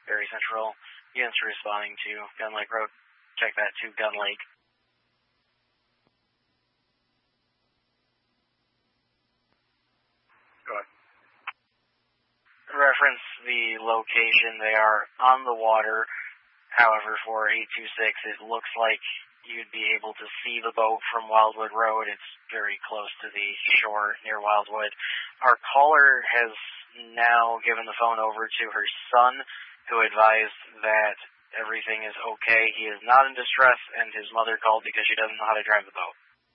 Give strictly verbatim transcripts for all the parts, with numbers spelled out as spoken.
Very Central. Units responding to Gun Lake Road. Check that to Gun Lake. Go ahead. Reference the location. They are on the water. However, for eight two six, it looks like you'd be able to see the boat from Wildwood Road. It's very close to the shore near Wildwood. Our caller has now given the phone over to her son, who advised that everything is okay. He is not in distress, and his mother called because she doesn't know how to drive the boat.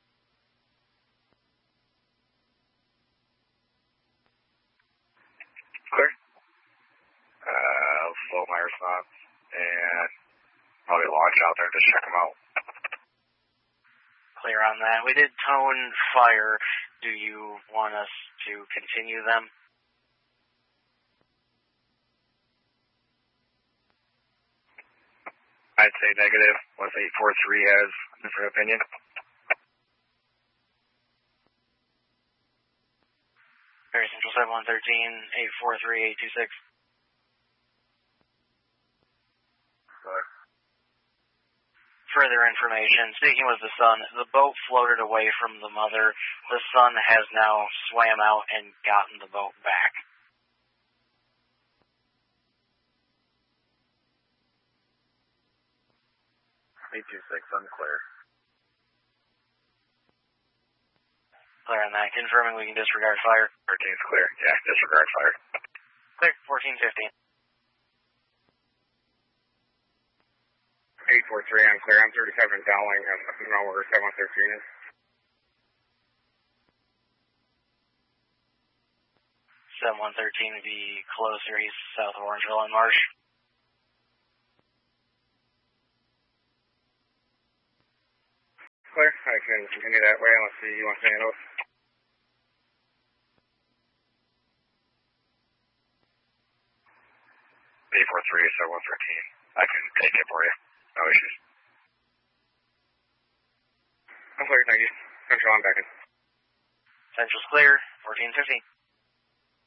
Clear. Uh, float my response and probably launch out there and just check them out. Clear on that. We did tone fire. Do you want us to continue them? I'd say negative, unless eight four three has a different opinion. Very Central seven one one three, eight four three, eight two six. Sorry. Further information, speaking with the son, the boat floated away from the mother. The son has now swam out and gotten the boat back. eight two six, unclear. Clear on that. Confirming we can disregard fire. thirteen's clear. Yeah, disregard fire. Clear. fourteen fifteen. eight four three, I'm clear. I'm thirty-seven downlink. I'm nothing wrong where seven one thirteen is. seven one thirteen would be closer. He's south of Orangeville and Marsh. Clear. I can continue that way unless you want to say anything else. eight four three, seven one thirteen. I can take it for you. No issues. I'm clear, thank you. Central, I'm back in. Central's clear. fourteen fifteen.